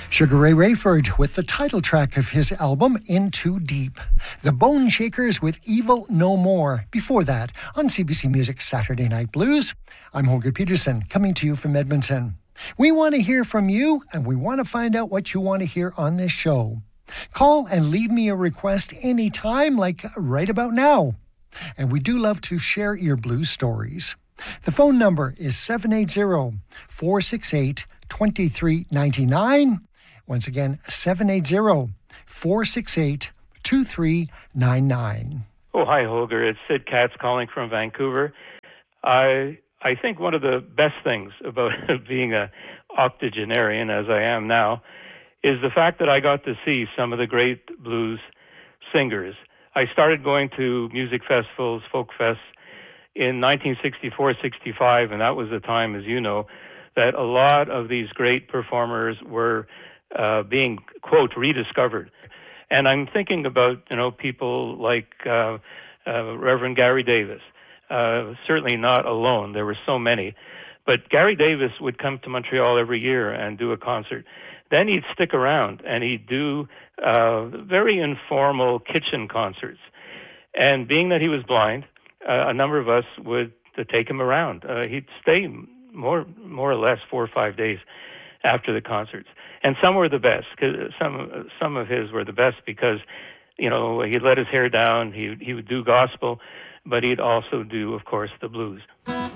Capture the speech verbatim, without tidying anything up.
Sugar Ray Rayford with the title track of his album, In Too Deep. The Bone Shakers with Evil No More. Before that, on C B C Music's Saturday Night Blues, I'm Holger Peterson, coming to you from Edmonton. We want to hear from you, and we want to find out what you want to hear on this show. Call and leave me a request anytime, like right about now. And we do love to share your blues stories. The phone number is seven eight zero, four six eight, two three nine nine. Once again, seven eight zero, four six eight, two three nine nine. Oh, hi, Holger. It's Sid Katz calling from Vancouver. I I think one of the best things about being a octogenarian, as I am now, is the fact that I got to see some of the great blues singers. I started going to music festivals, folk fests, in nineteen sixty-four sixty-five, and that was the time, as you know, that a lot of these great performers were uh, being, quote, rediscovered. And I'm thinking about, you know, people like uh, uh, Reverend Gary Davis. Uh, certainly not alone. There were so many. But Gary Davis would come to Montreal every year and do a concert. Then he'd stick around and he'd do uh, very informal kitchen concerts. And being that he was blind, uh, a number of us would to take him around. Uh, he'd stay more more or less four or five days after the concerts. And some were the best. Cause some some of his were the best because, you know, he'd let his hair down. He he would do gospel, but he'd also do, of course, the blues.